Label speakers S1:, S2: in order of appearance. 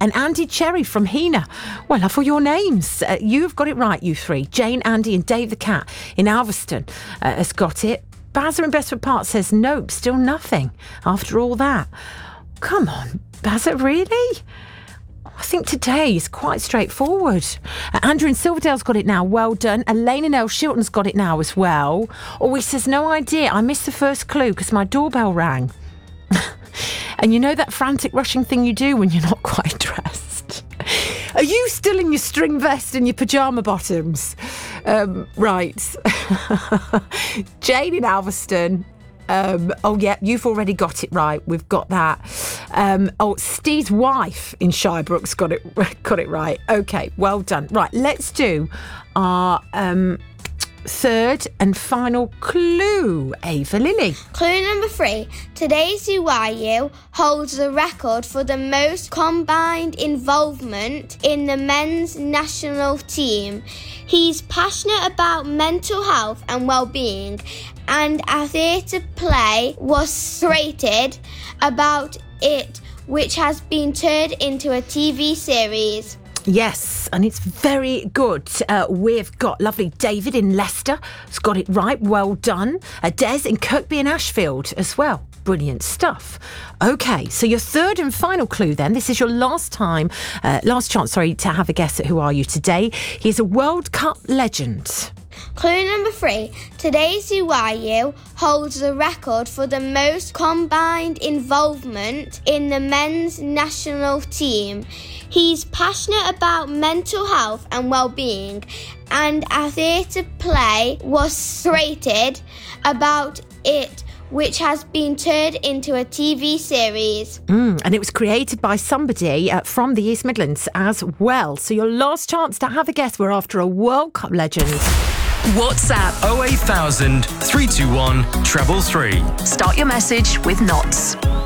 S1: and Andy Cherry from Hena. Well, love all your names. You've got it right, you three. Jane, Andy and Dave the Cat in Alveston has got it. Bazza in Bedford Park says, nope, still nothing after all that. Come on, Bazza, really? I think today is quite straightforward. Andrew in Silverdale's got it now. Well done. Elaine in El Shilton's got it now as well. Or he says, no idea. I missed the first clue because my doorbell rang. And you know that frantic rushing thing you do when you're not quite dressed? Are you still in your string vest and your pyjama bottoms? Right. Jane in Alveston. Oh, yeah, you've already got it right. We've got that. Steve's wife in Shirebrook's got it right. Okay, well done. Right, let's do our third and final clue. Ava Lily.
S2: Clue number 3. Today's UIU holds the record for the most combined involvement in the men's national team. He's passionate about mental health and well-being, and a theatre play was created about it, which has been turned into a TV series.
S1: Yes, and it's very good. We've got lovely David in Leicester has got it right. Well done. Des in Kirkby and Ashfield as well. Brilliant stuff. Okay, so your third and final clue then. This is your last chance, to have a guess at who are you today. He's a World Cup legend.
S2: Clue number 3. Today's UIU holds the record for the most combined involvement in the men's national team. He's passionate about mental health and well-being, and a theatre play was created about it, which has been turned into a TV series.
S1: And it was created by somebody from the East Midlands as well. So your last chance to have a guess. We're after a World Cup legend.
S3: WhatsApp 08000 321 333.
S4: Start your message with Knots.